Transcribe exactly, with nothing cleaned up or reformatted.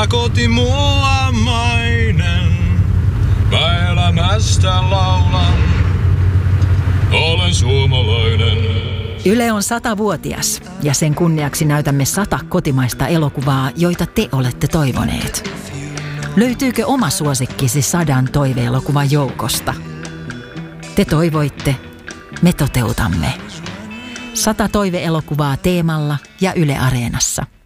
koti mulla mainen. Mä elämästä laulan, olen suomalainen. Yle on satavuotias ja sen kunniaksi näytämme sata kotimaista elokuvaa, joita te olette toivoneet. Löytyykö oma suosikkisi sadan toiveelokuvan joukosta? Te toivoitte, me toteutamme. Sata toiveelokuvaa Teemalla ja Yle Areenassa.